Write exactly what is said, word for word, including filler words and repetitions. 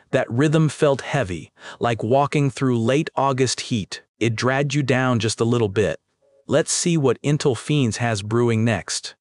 That rhythm felt heavy, like walking through late August heat. It dragged you down just a little bit. Let's see what Intel Fiends has brewing next.